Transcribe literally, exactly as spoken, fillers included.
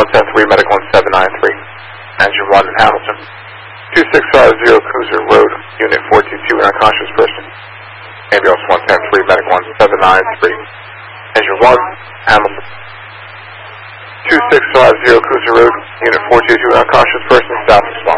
one seven three, Medic one seven nine three. Engine one in Hamilton. two six five zero, Cruiser Road, Unit four two two, unconscious person. Ambulance one ten three, Medic one seven nine three. Engine one, Hamilton. two six five zero, Cruiser Road, Unit four two two, unconscious person, south response.